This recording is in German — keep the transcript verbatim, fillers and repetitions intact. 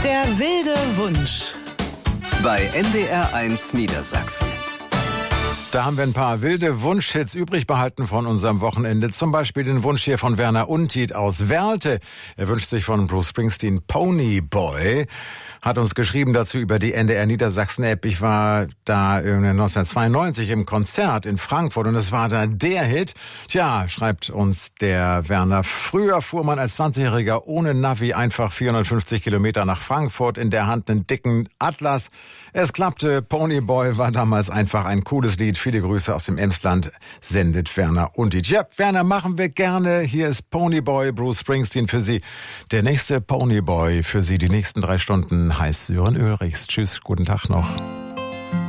Der wilde Wunsch. Bei N D R eins Niedersachsen. Da haben wir ein paar wilde Wunschhits übrig behalten von unserem Wochenende. Zum Beispiel den Wunsch hier von Werner Untied aus Werlte. Er wünscht sich von Bruce Springsteen Pony Boy. Hat uns geschrieben dazu über die N D R Niedersachsen App. Ich war da neunzehnhundertzweiundneunzig im Konzert in Frankfurt und es war da der Hit. Tja, schreibt uns der Werner. Früher fuhr man als zwanzigjähriger ohne Navi einfach vierhundertfünfzig Kilometer nach Frankfurt, in der Hand einen dicken Atlas. Es klappte. Pony Boy war damals einfach ein cooles Lied. Viele Grüße aus dem Emsland, sendet Werner Untied. Ja, Werner, machen wir gerne. Hier ist Pony Boy, Bruce Springsteen für Sie. Der nächste Pony Boy für Sie, die nächsten drei Stunden, heißt Sören Ulrichs. Tschüss, guten Tag noch.